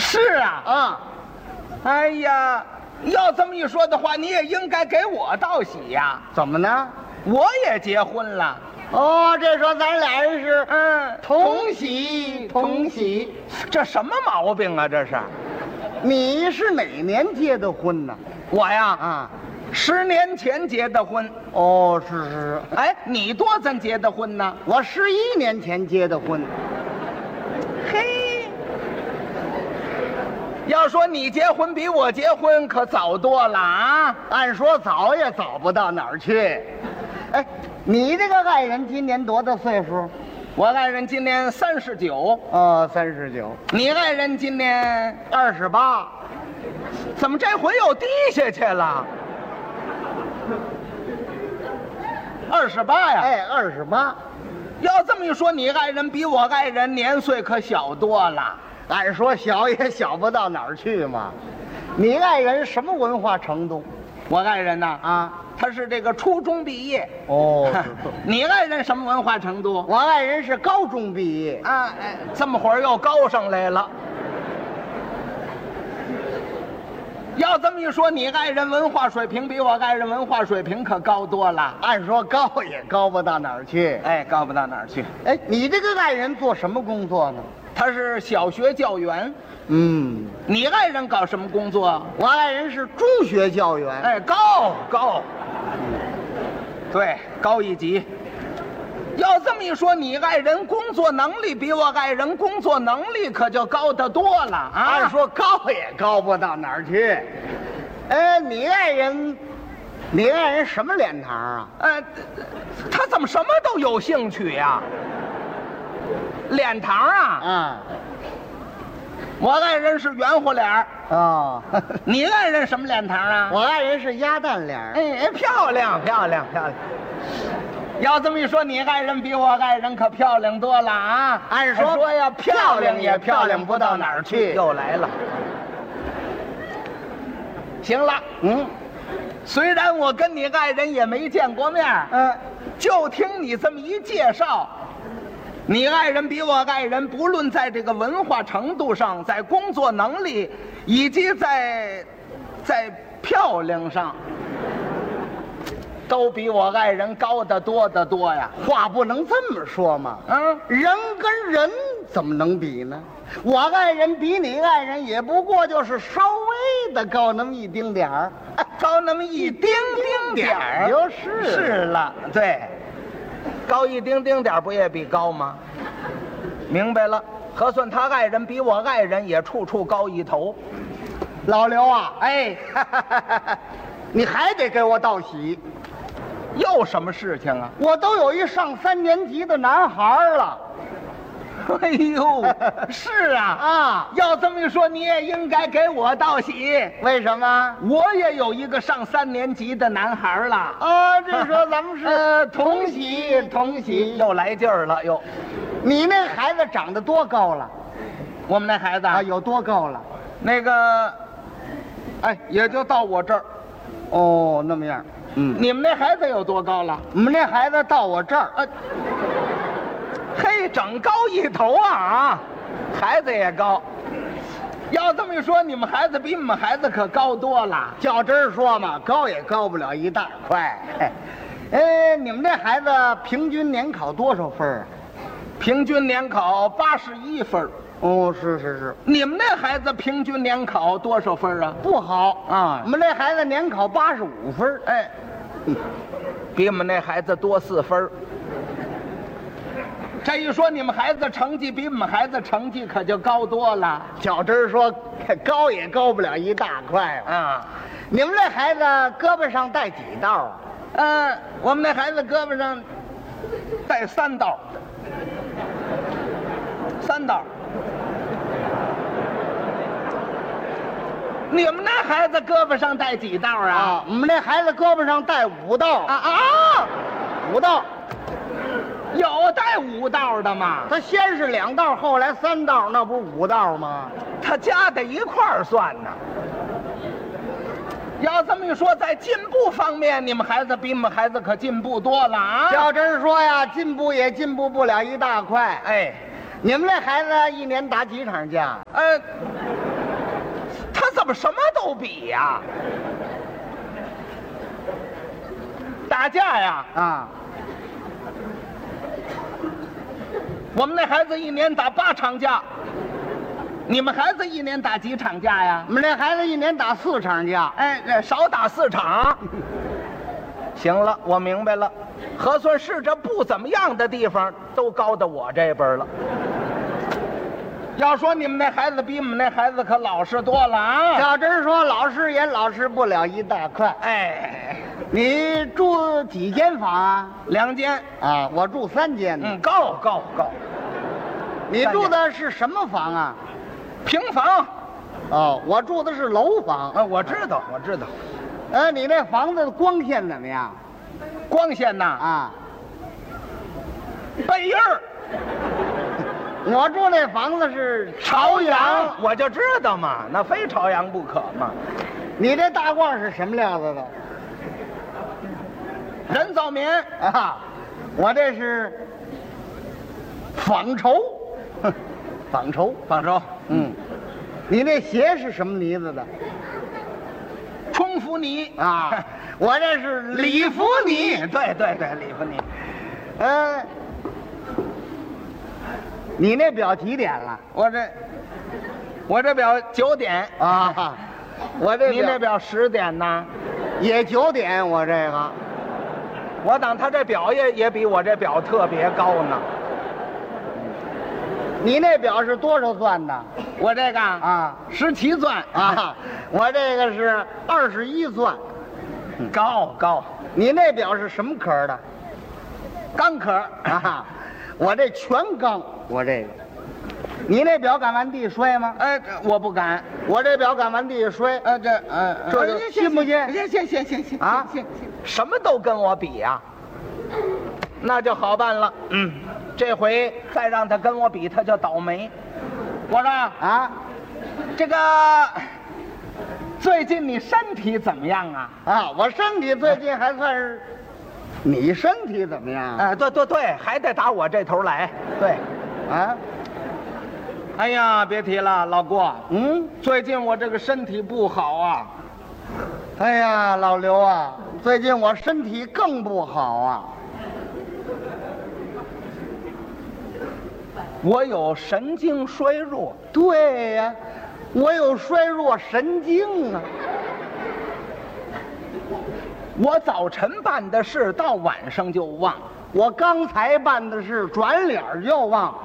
是啊， 啊， 哎呀，要这么一说的话，你也应该给我道喜呀。 怎么呢？ 我也结婚了。 哦，这说咱俩人是同喜同喜。 这什么毛病啊？这是。 你是哪年结的婚呢？ 我呀， 啊 10年前结的婚。 哦，是。 哎，你多咱结的婚呢？ 我11年前结的婚。 嘿，要说你结婚比我结婚可早多了啊！ 按说早也早不到哪儿去。哎，你这个爱人今年多大岁数？ 我爱人今年39。 哦，39。 你爱人今年 28。 怎么这回又低下去了？28呀！ 哎，28。 要这么一说，你爱人比我爱人年岁可小多了。 按说小也小不到哪儿去嘛。你爱人什么文化程度？ 我爱人呐， 啊， 他是这个初中毕业。 哦， 你爱人什么文化程度？ 我爱人是高中毕业。 啊，哎，这么会儿又高上来了。要这么一说，你爱人文化水平比我爱人文化水平可高多了。 按说高也高不到哪儿去。 哎，高不到哪儿去。 哎，你这个爱人做什么工作呢？ 他是小学教员。 嗯， 你爱人搞什么工作？ 我爱人是中学教员。 哎，高，对，高一级。要这么一说，你爱人工作能力比我爱人工作能力可就高得多了啊！ 按说高也高不到哪儿去。你爱人什么脸庞啊？ 他怎么什么都有兴趣呀？脸庞啊， 啊， 我爱人是圆乎脸儿。 哦， 你爱人什么脸庞啊？ 我爱人是鸭蛋脸。 哎，漂亮。要这么一说，你爱人比我爱人可漂亮多了啊！ 按说呀，漂亮也漂亮不到哪儿去。又来了。行了，虽然我跟你爱人也没见过面，就听你这么一介绍，你爱人比我爱人，不论在这个文化程度上，在工作能力，以及在漂亮上，都比我爱人高得多得多呀。 话不能这么说嘛。人跟人怎么能比呢？我爱人比你爱人也不过就是稍微的高那么一丁点儿， 高那么一丁丁点儿就是了。对，高一丁丁点儿不也比高吗？明白了，核算他爱人比我爱人也处处高一头。 老刘啊， 哎， 你还得给我道喜。 又什么事情啊？ 我都有一上3年级的男孩了。 哎呦，是啊啊！ 要这么一说，你也应该给我道喜。 为什么？ 我也有一个上3年级的男孩了。 啊，这说咱们是同喜。 又来劲儿了又。 你那孩子长得多高了？ 我们那孩子啊，有多高了？ 那个，哎，也就到我这儿。 哦，那么样。 你们那孩子有多高了？ 我们那孩子到我这儿。 嘿，整高一头啊！孩子也高。要这么一说，你们孩子比你们孩子可高多了。 较真说嘛，高也高不了一大块。你们这孩子平均年考多少分啊？ 平均年考81分。 哦，是。 你们那孩子平均年考多少分啊？ 不好啊， 我们这孩子年考85分。 哎，比我们那孩子多4分。这一说，你们孩子成绩比我们孩子成绩可就高多了。 较真说，高也高不了一大块啊。 你们这孩子胳膊上带几道啊？我们那孩子胳膊上带3道。3道。你们那孩子胳膊上带几道啊？ 我们那孩子胳膊上带5道。5道。 有带5道的吗？ 他先是2道，后来3道，那不是5道吗？ 他加在一块儿算呢。要这么一说，在进步方面，你们孩子比我们孩子可进步多了啊！ 较真说呀，进步也进步不了一大块。 哎， 你们这孩子一年打几场架？ 他怎么什么都比呀？打架呀？ 啊， 我们那孩子一年打8场架，你们孩子一年打几场架呀？ 我们这孩子一年打4场架。 哎，少打4场。行了，我明白了，核算是这不怎么样的地方都高到我这边了。要说你们那孩子比我们那孩子可老实多了啊！ 要真说老实也老实不了一大块。 哎， 你住几间房啊 2间啊，我住3间呢。 高。 你住的是什么房啊？ 平房。 哦，我住的是楼房。 我知道。 你那房子的光线怎么样？ 光线呐？ 啊， 背印儿。 我住那房子是朝阳，我就知道嘛，那非朝阳不可嘛。 你这大褂是什么料子的？ 人造棉啊，我这是纺绸，纺绸。你那鞋是什么呢子的？ 冲拂泥啊，我这是里弗尼。对，里弗尼。 你那表几点了？ 我这表9点啊， 你那表10点呢？ 也9点，我这个。 我当他这表也比我这表特别高呢。 你那表是多少钻的？ 我这个啊 17钻啊，我这个是21钻， 高。 你那表是什么壳的？ 钢壳啊，我这全钢，我这个。你那表敢往地摔吗？ 我不敢。 我这表敢往地摔。这就信不信？ 行啊！ 什么都跟我比呀，那就好办了。这回再让他跟我比，他就倒霉。我说啊， 这个最近你身体怎么样啊？ 啊，我身体最近还算是。你身体怎么样？ 对，还得打我这头来。对， 啊。 哎呀，别提了，老郭。最近我这个身体不好啊。 哎呀，老刘啊，最近我身体更不好啊。 我有神经衰弱。 对呀，我有衰弱神经啊。 我早晨办的事，到晚上就忘； 我刚才办的事，转脸就忘。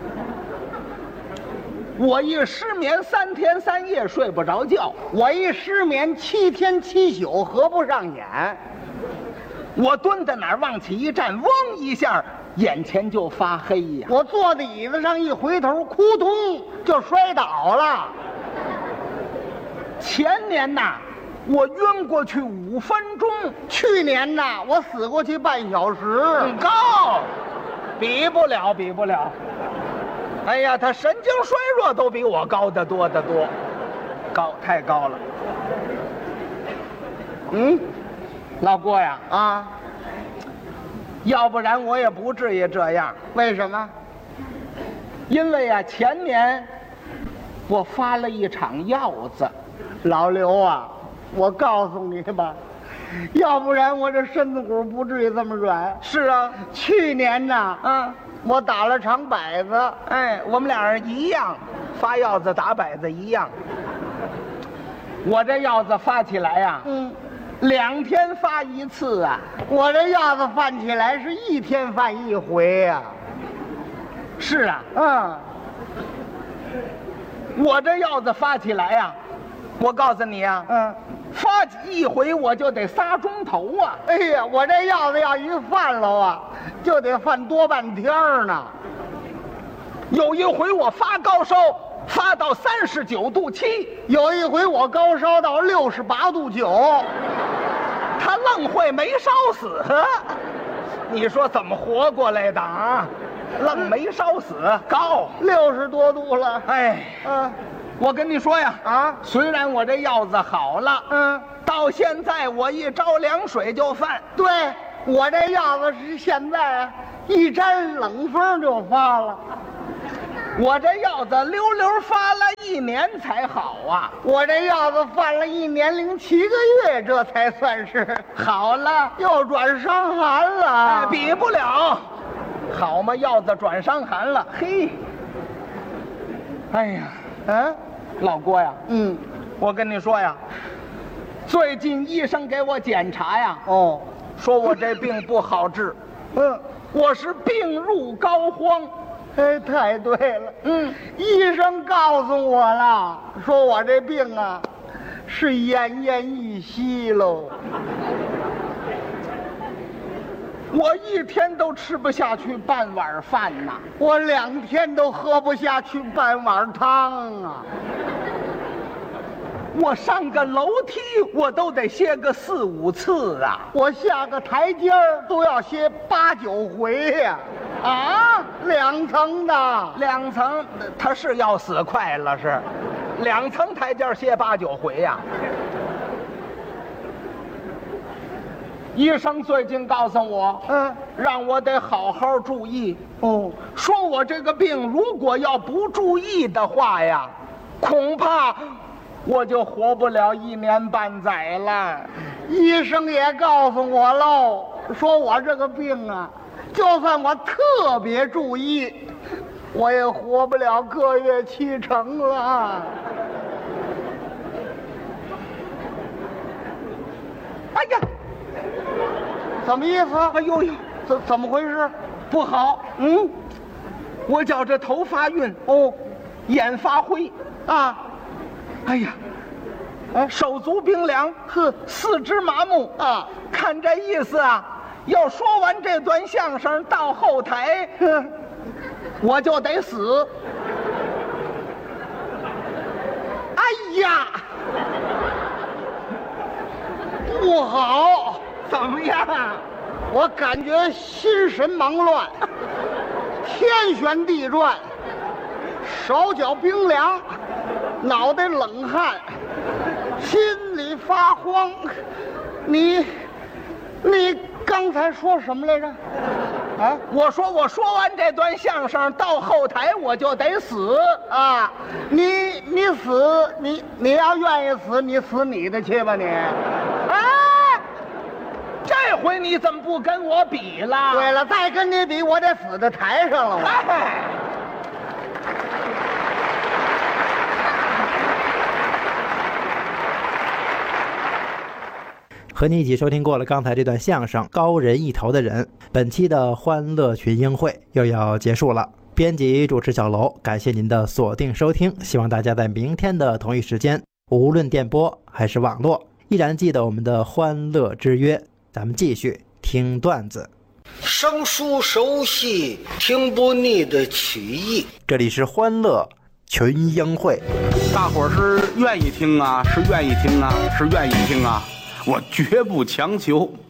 我一失眠3天3夜睡不着觉， 我一失眠7天7宿合不上眼。 我蹲在哪儿往起一站，嗡一下，眼前就发黑呀。 我坐在椅子上一回头，扑通就摔倒了。 前年呐，我晕过去5分钟。 去年呐，我死过去半小时。 高，比不了。哎呀，他神经衰弱都比我高得多，太高了。老郭呀， 啊， 要不然我也不至于这样。 为什么？ 因为啊，前年我发了一场鹞子。 老刘啊，我告诉你吧，要不然我这身子骨不至于这么软。 是啊， 去年呐，我打了场摆子。 我们俩人一样，发鹞子打摆子一样。我这鹞子发起来呀，2天发1次啊。 我这鹞子翻起来是1天翻1回呀。 是啊，我这鹞子发起来呀，我告诉你啊，发1回我就得3钟头啊。 哎呀，我这鹞子要一翻了啊，就得翻多半天呢。 有一回我发高烧，发到39度7， 有一回我高烧到68度9， 他愣会没烧死。你说怎么活过来的啊？愣没烧死，高 60多度了。 我跟你说呀，虽然我这鹞子好了，到现在我一着凉水就犯。 对，我这鹞子是现在一沾冷风就发了。 我这鹞子溜溜发了1 1年才好啊！ 我这药子犯了1年07个月，这才算是好了， 又转伤寒了。 比不了，好嘛，药子转伤寒了。嘿，哎呀，老郭呀，我跟你说呀，最近医生给我检查呀，说我这病不好治，我是病入膏肓。 太对了，医生告诉我了，说我这病啊，是奄奄一息喽。 我1天都吃不下去半碗饭呐， 我2天都喝不下去半碗汤啊。 我上个楼梯我都得歇个4、5次啊， 我下个台阶都要歇8、9回呀。2层的 ，2层，他是要死快了是，2层台阶歇8、9回呀。医生最近告诉我，让我得好好注意。说我这个病如果要不注意的话呀，恐怕我就活不了1年半载了。 医生也告诉我喽，说我这个病啊，就算我特别注意，我也活不了个月7成了。 哎呀， 什么意思？ 哎呦呦， 怎么回事？ 不好，我觉着头发晕，眼发灰啊，哎呀，手足冰凉，四肢麻木啊，看这意思啊，要说完这段相声到后台，我就得死。哎呀， 不好！ 怎么样？ 我感觉心神忙乱，天旋地转，手脚冰凉，脑袋冷汗，心里发慌。你刚才说什么来着？ 我说完这段相声到后台我就得死啊！你死，你要愿意死，你死你的去吧你。 这回你怎么不跟我比了？ 对了，再跟你比，我得死在台上了。 和你一起收听过了刚才这段相声《高人一头的人》，本期的欢乐群英会又要结束了。编辑主持小楼，感谢您的锁定收听，希望大家在明天的同一时间，无论电波还是网络，依然记得我们的欢乐之约。咱们继续听段子， 生疏熟悉，听不腻的曲艺。 这里是欢乐群英会， 大伙儿是愿意听啊，是愿意听啊，是愿意听啊，我绝不强求。